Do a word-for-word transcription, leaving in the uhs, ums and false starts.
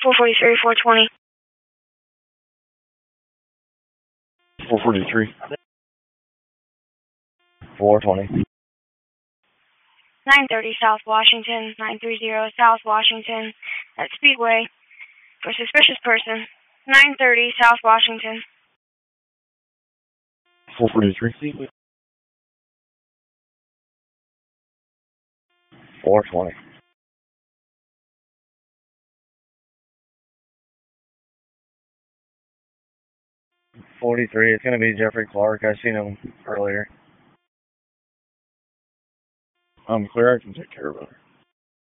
four forty-three, four twenty. four forty-three. four twenty. nine thirty South Washington, nine thirty South Washington, at Speedway, for suspicious person. nine thirty South Washington. four forty-three. four twenty. forty-three, it's going to be Jeffrey Clark. I seen him earlier. I'm clear, I can take care of it.